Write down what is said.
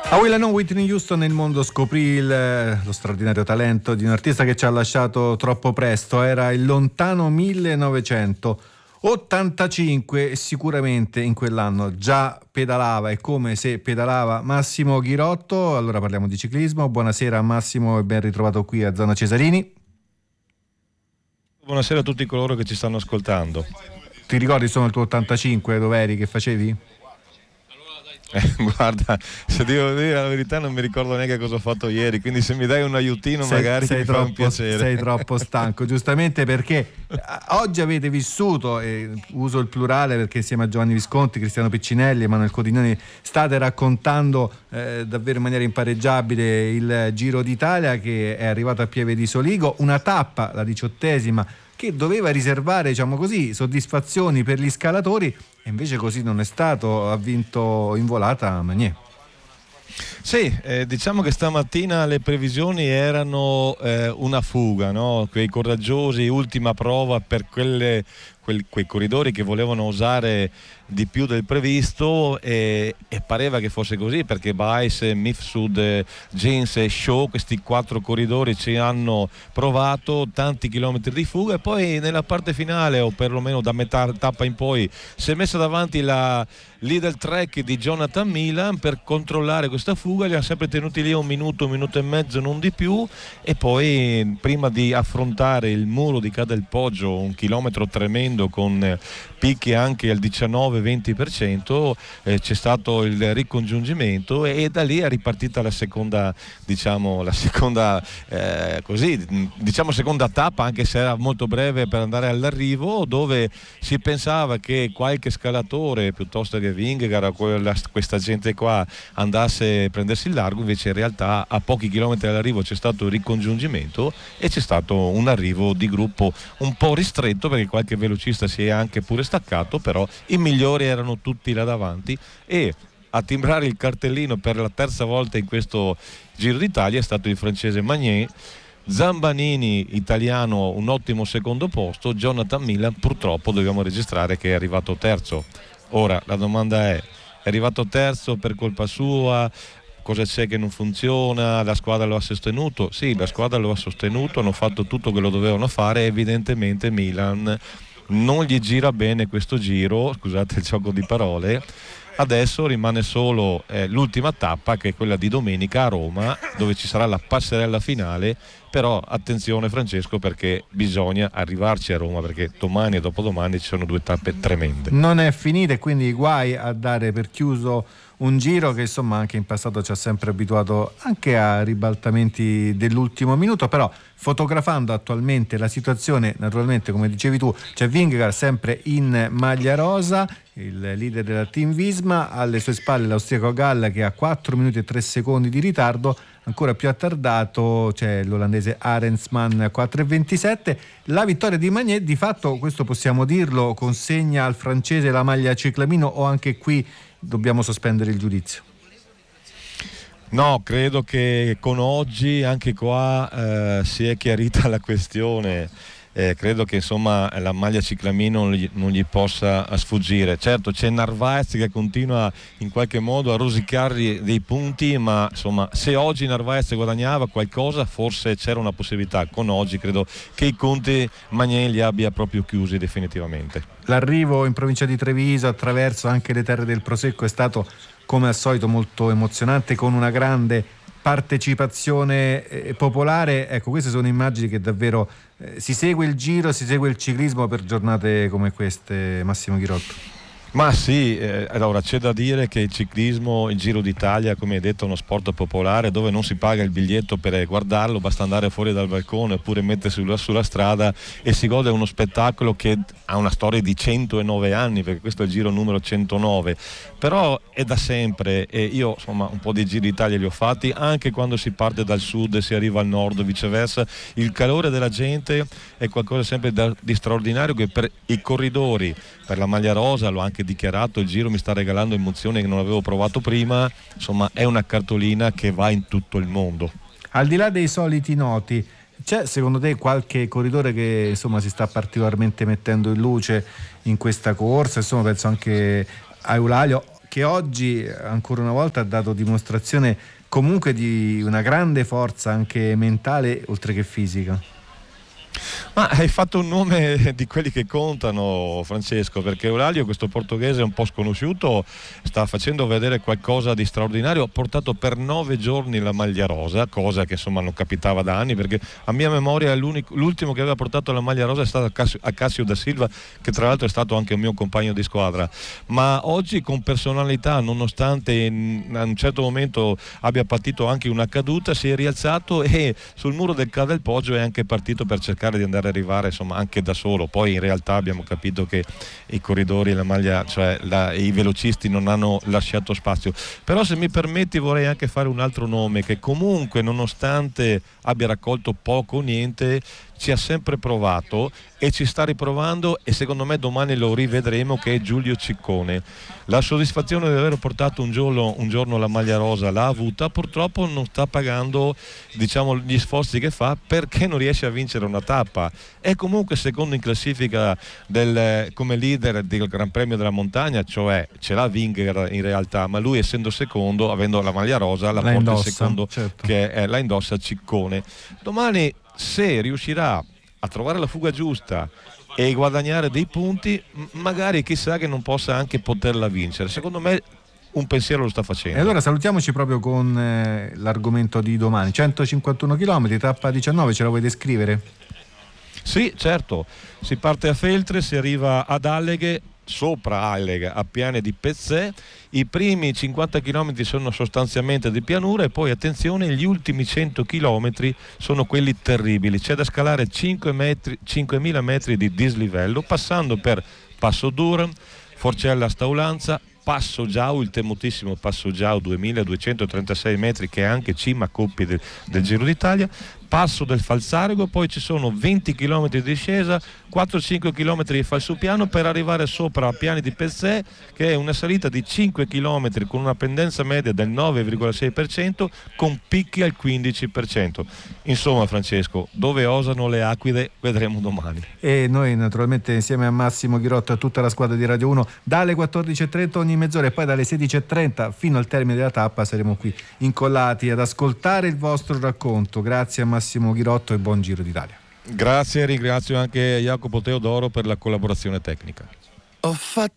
A Will non Whitney Houston nel mondo scoprì lo straordinario talento di un artista che ci ha lasciato troppo presto. Era il lontano 1985 e sicuramente in quell'anno già pedalava, e come se pedalava, Massimo Ghirotto. Allora parliamo di ciclismo. Buonasera Massimo e ben ritrovato qui a Zona Cesarini. Buonasera a tutti coloro che ci stanno ascoltando. Ti ricordi sono il tuo 85, dove eri, che facevi? Guarda, se devo dire la verità non mi ricordo neanche cosa ho fatto ieri, quindi se mi dai un aiutino magari mi fa un piacere. Sei troppo stanco, giustamente, perché oggi avete vissuto, e uso il plurale perché insieme a Giovanni Visconti, Cristiano Piccinelli e Emanuele Codignoni state raccontando davvero in maniera impareggiabile il Giro d'Italia che è arrivato a Pieve di Soligo, una tappa, la 18ª, che doveva riservare, diciamo così, soddisfazioni per gli scalatori, e invece così non è stato. Ha vinto in volata Magnier. Sì, diciamo che stamattina le previsioni erano una fuga, no? Quei coraggiosi, ultima prova per quei corridori che volevano osare di più del previsto, e pareva che fosse così, perché Baes, Mifsud, Gens e Shaw, questi 4 corridori ci hanno provato tanti chilometri di fuga, e poi nella parte finale, o perlomeno da metà tappa in poi, si è messa davanti la Lidl Trek di Jonathan Milan per controllare questa fuga. Li hanno sempre tenuti lì un minuto e mezzo, non di più, e poi prima di affrontare il muro di Cadelpoggio, un chilometro tremendo con picchi anche al 19-20%, c'è stato il ricongiungimento, e da lì è ripartita la seconda tappa, anche se era molto breve per andare all'arrivo, dove si pensava che qualche scalatore piuttosto che Vingegaard, questa gente qua, andasse a prendersi il largo. Invece in realtà a pochi chilometri dall'arrivo c'è stato il ricongiungimento e c'è stato un arrivo di gruppo un po' ristretto, perché qualche velocista si è anche pure staccato, però i migliori erano tutti là davanti. E a timbrare il cartellino per la terza volta in questo Giro d'Italia è stato il francese Magnier. Zambanini, italiano, un ottimo secondo posto. Jonathan Milan purtroppo dobbiamo registrare che è arrivato terzo. Ora la domanda è arrivato terzo per colpa sua? Cosa c'è che non funziona? La squadra lo ha sostenuto? Sì, la squadra lo ha sostenuto, hanno fatto tutto che lo dovevano fare. Evidentemente Milan non gli gira bene questo giro, scusate il gioco di parole. Adesso rimane solo l'ultima tappa, che è quella di domenica a Roma, dove ci sarà la passerella finale. Però attenzione Francesco, perché bisogna arrivarci a Roma, perché domani e dopodomani ci sono 2 tappe tremende. Non è finita, e quindi guai a dare per chiuso un giro che insomma anche in passato ci ha sempre abituato anche a ribaltamenti dell'ultimo minuto. Però fotografando attualmente la situazione, naturalmente come dicevi tu, c'è Vingegaard sempre in maglia rosa, il leader della Team Visma, alle sue spalle l'austriaco Galla che ha 4 minuti e 3 secondi di ritardo. Ancora più attardato c'è l'olandese Arensman 4,27. La vittoria di Magnier, di fatto, questo possiamo dirlo, consegna al francese la maglia ciclamino, o anche qui dobbiamo sospendere il giudizio? No, credo che con oggi anche qua si è chiarita la questione. Credo che insomma la maglia ciclamino non gli possa sfuggire. Certo c'è Narvaez che continua in qualche modo a rosicare dei punti, ma insomma se oggi Narvaez guadagnava qualcosa forse c'era una possibilità. Con oggi credo che i conti Magnier li abbia proprio chiusi definitivamente. L'arrivo in provincia di Treviso attraverso anche le terre del Prosecco è stato come al solito molto emozionante, con una grande partecipazione popolare. Ecco, queste sono immagini che davvero si segue il Giro, si segue il ciclismo per giornate come queste, Massimo Ghirotto. Ma sì, allora c'è da dire che il ciclismo, il Giro d'Italia, come hai detto, è uno sport popolare dove non si paga il biglietto per guardarlo, basta andare fuori dal balcone oppure mettersi sulla strada e si gode uno spettacolo che ha una storia di 109 anni, perché questo è il Giro numero 109, però è da sempre, e io insomma un po' di Giri d'Italia li ho fatti, anche quando si parte dal sud e si arriva al nord, viceversa. Il calore della gente è qualcosa sempre di straordinario, che per i corridori, per la maglia rosa, l'ho anche dichiarato, il Giro mi sta regalando emozioni che non avevo provato prima. Insomma è una cartolina che va in tutto il mondo. Al di là dei soliti noti, c'è secondo te qualche corridore che insomma si sta particolarmente mettendo in luce in questa corsa? Insomma penso anche a Eulalia, che che oggi ancora una volta ha dato dimostrazione comunque di una grande forza anche mentale oltre che fisica. Ma hai fatto un nome di quelli che contano, Francesco, perché Eulalia, questo portoghese un po' sconosciuto, sta facendo vedere qualcosa di straordinario. Ha portato per 9 giorni la maglia rosa, cosa che insomma non capitava da anni, perché a mia memoria l'ultimo che aveva portato la maglia rosa è stato Acacio da Silva, che tra l'altro è stato anche un mio compagno di squadra. Ma oggi con personalità, nonostante a un certo momento abbia patito anche una caduta, si è rialzato e sul muro del Cadel Poggio è anche partito per cercare di andare a arrivare insomma anche da solo. Poi in realtà abbiamo capito che i corridori, la maglia, cioè i velocisti non hanno lasciato spazio. Però se mi permetti vorrei anche fare un altro nome che comunque, nonostante abbia raccolto poco o niente, ci ha sempre provato e ci sta riprovando, e secondo me domani lo rivedremo, che è Giulio Ciccone. La soddisfazione di aver portato un giorno la maglia rosa l'ha avuta, purtroppo non sta pagando, diciamo, gli sforzi che fa, perché non riesce a vincere una tappa. È comunque secondo in classifica come leader del Gran Premio della Montagna, cioè ce l'ha Vingegaard in realtà, ma lui essendo secondo, avendo la maglia rosa, la porta indossa, il secondo, certo, che la indossa Ciccone. Domani, se riuscirà a trovare la fuga giusta e guadagnare dei punti, magari chissà che non possa anche poterla vincere. Secondo me un pensiero lo sta facendo. E allora salutiamoci proprio con l'argomento di domani. 151 km, tappa 19, ce la vuoi descrivere? Sì, certo. Si parte a Feltre, si arriva ad Alleghe, sopra Alleghe, a Piane di Pezzè. I primi 50 km sono sostanzialmente di pianura, e poi attenzione, gli ultimi 100 km sono quelli terribili. C'è da scalare 5.000 metri di dislivello, passando per Passo Duran, Forcella Staulanza, Passo Giau, il temutissimo Passo Giau, 2236 metri, che è anche cima a Coppi del Giro d'Italia, Passo del Falzarego, poi ci sono 20 km di discesa, 4-5 km di falsopiano per arrivare sopra a Piani di Pezzè, che è una salita di 5 km con una pendenza media del 9,6%, con picchi al 15%. Insomma, Francesco, dove osano le aquile vedremo domani. E noi naturalmente insieme a Massimo Ghirotto e a tutta la squadra di Radio 1 dalle 14.30 ogni mezz'ora, e poi dalle 16.30 fino al termine della tappa saremo qui incollati ad ascoltare il vostro racconto. Grazie a Massimo Ghirotto e buon Giro d'Italia. Grazie, ringrazio anche Jacopo Teodoro per la collaborazione tecnica. Ho fatto